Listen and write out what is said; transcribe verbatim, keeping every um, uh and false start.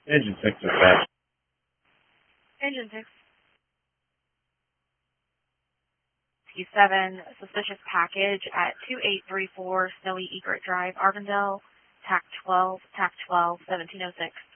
Engine six is bad. Engine six. P seven, suspicious package at two eight three four Snowy Egret Drive, Arvindale, T A C twelve, T A C twelve, seventeen oh six.